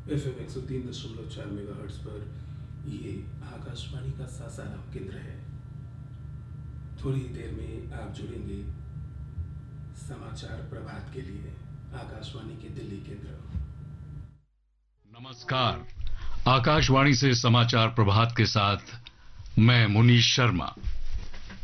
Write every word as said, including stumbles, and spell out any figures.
F M एक सौ तीन दशमलव चार मेगा हर्ट्ज पर ये आकाशवाणी का सासाराम केंद्र है। थोड़ी देर में आप जुड़ेंगे समाचार प्रभात के लिए आकाशवाणी के दिल्ली केंद्र। नमस्कार, आकाशवाणी से समाचार प्रभात के साथ मैं मुनीश शर्मा।